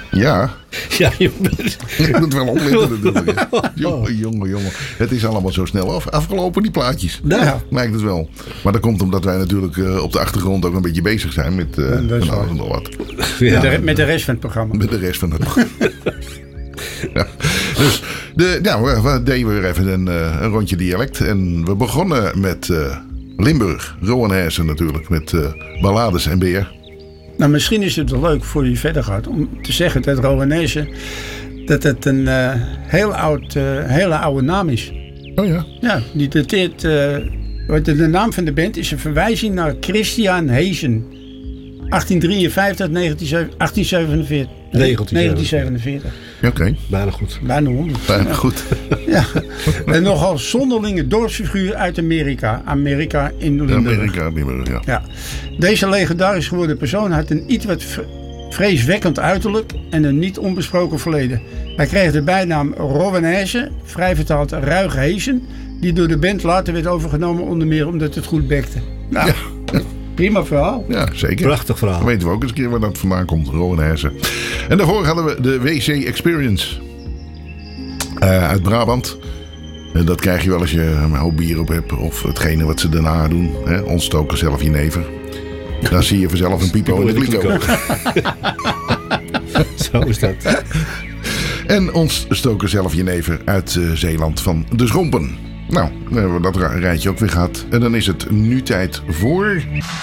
Ja. Ja, Je moet wel opletten natuurlijk. Jongen. Het is allemaal zo snel afgelopen, die plaatjes. Ja. Lijkt het wel. Maar dat komt omdat wij natuurlijk op de achtergrond ook een beetje bezig zijn met van alles en nog wat. Ja. Met de rest van het programma. Met de rest van het programma. Ja. Dus we deden weer even een rondje dialect. En we begonnen met Limburg. Rowan Heesen natuurlijk. Met ballades en beer. Nou, misschien is het wel leuk voor je verder gaat om te zeggen dat Rowanese dat het een hele oude naam is. Oh ja? Ja, die dateert. De naam van de band is een verwijzing naar Christian Heesen. 1853, 1847. 1947. Oké. Bijna goed. Bijna 100. Bijna goed. Ja. Een nogal zonderlinge dorpsfiguur uit Amerika. Amerika in Limburg. Ja. Deze legendarisch geworden persoon had een iets wat vreeswekkend uiterlijk en een niet onbesproken verleden. Hij kreeg de bijnaam Rowan Heesen, vrij vertaald Ruige Heesen, die door de band later werd overgenomen onder meer omdat het goed bekte. Nou, Ja. Prima verhaal. Ja, zeker. Prachtig verhaal. Dan weten we ook eens een keer waar dat vandaan komt. Rowan Heesen. En daarvoor hadden we de WC Experience. Uit Brabant. Dat krijg je wel als je een hoop bier op hebt. Of hetgene wat ze daarna doen. Hè? Ontstoken zelf jenever. Dan zie je vanzelf een pipo in de kliko. Zo is dat. En ontstoken zelf jenever uit Zeeland van de Schompen. Nou, dan hebben we dat rijtje ook weer gehad. En dan is het nu tijd voor...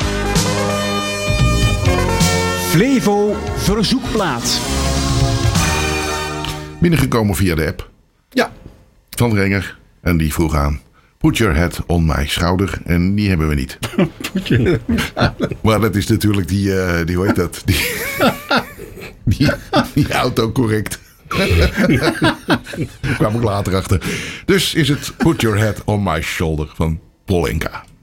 Flevo Verzoekplaat. Binnengekomen via de app. Ja. Van Renger. En die vroeg aan... Put your head on my schouder. En die hebben we niet. Maar dat is natuurlijk die hoe heet dat? Die autocorrect. Daar kwam ik later achter. Dus is het Put your head on my shoulder van Polenka.